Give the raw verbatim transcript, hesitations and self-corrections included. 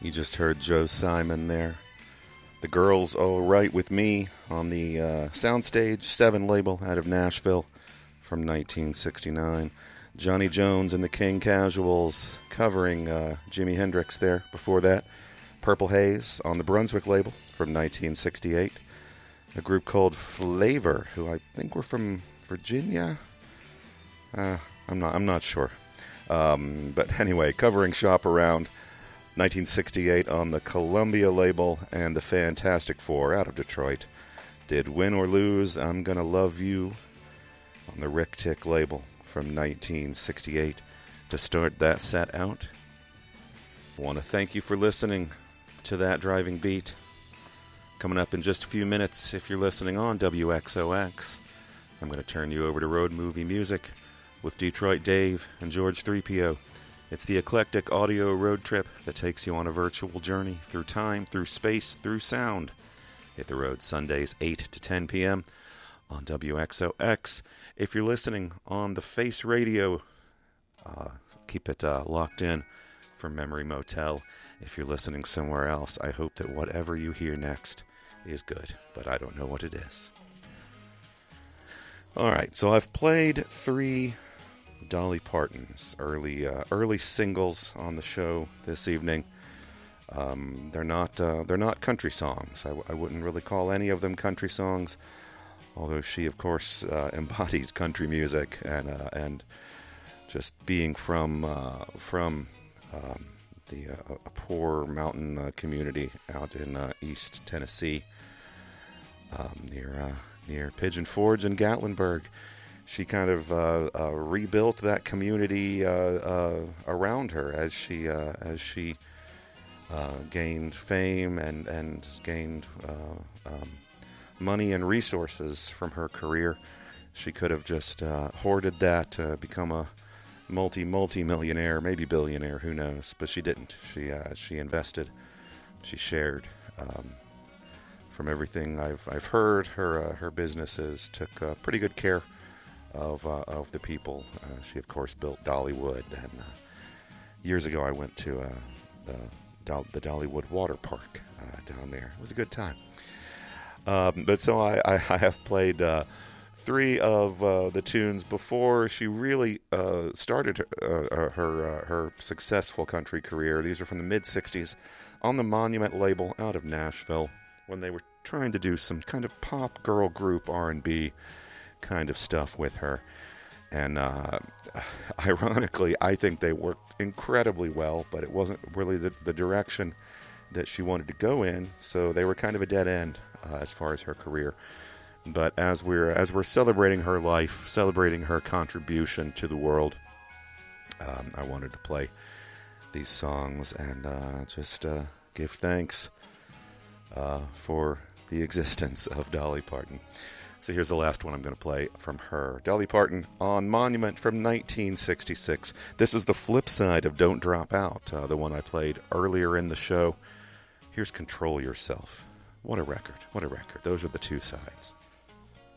You just heard Joe Simon there. The Girls All Right With Me on the uh, Soundstage seven label out of Nashville from nineteen sixty-nine. Johnny Jones and the King Casuals covering uh, Jimi Hendrix there before that. Purple Haze on the Brunswick label from nineteen sixty-eight. A group called Flavor, who I think were from Virginia. Uh, I'm not. I'm not sure. Um, but anyway, covering Shop Around, nineteen sixty-eight on the Columbia label, and the Fantastic Four out of Detroit did Win or Lose, I'm Gonna Love You on the Rick Tick label from nineteen sixty-eight to start that set out. I want to thank you for listening to That Driving Beat. Coming up in just a few minutes, if you're listening on W X O X, I'm going to turn you over to Road Movie Music with Detroit Dave and George three P O. It's the eclectic audio road trip that takes you on a virtual journey through time, through space, through sound. Hit the road Sundays eight to ten p.m. on W X O X. If you're listening on the Face Radio, uh, keep it uh, locked in for Memory Motel. If you're listening somewhere else, I hope that whatever you hear next is good, but I don't know what it is. All right, so I've played three Dolly Parton's early uh, early singles on the show this evening. Um, they're not uh, they're not country songs. I, w- I wouldn't really call any of them country songs, although she, of course, uh, embodied country music and uh, and just being from uh, from um, the uh, a poor mountain uh, community out in uh, East Tennessee, um, near uh, near Pigeon Forge and Gatlinburg. She kind of uh, uh, rebuilt that community uh, uh, around her as she uh, as she uh, gained fame and and gained uh, um, money and resources from her career. She could have just uh, hoarded that to become a multi multi millionaire, maybe billionaire, who knows? But she didn't. She uh, she invested. She shared. Um, from everything I've I've heard, her uh, her businesses took uh, pretty good care of uh, of the people. Uh, she, of course, built Dollywood, and uh, years ago I went to uh, the, Dol- the Dollywood Water Park uh, down there. It was a good time. Um, but so I, I, I have played uh, three of uh, the tunes before she really uh, started her uh, her, uh, her successful country career. These are from the mid-sixties on the Monument label out of Nashville, when they were trying to do some kind of pop girl group R and B kind of stuff with her. And uh, ironically, I think they worked incredibly well, but it wasn't really the, the direction that she wanted to go in, so they were kind of a dead end uh, as far as her career. But as we're as we're celebrating her life, celebrating her contribution to the world, um, I wanted to play these songs and uh, just uh, give thanks uh, for the existence of Dolly Parton. So here's the last one I'm going to play from her. Dolly Parton on Monument from nineteen sixty-six. This is the flip side of Don't Drop Out, uh, the one I played earlier in the show. Here's Control Yourself. What a record. What a record. Those are the two sides.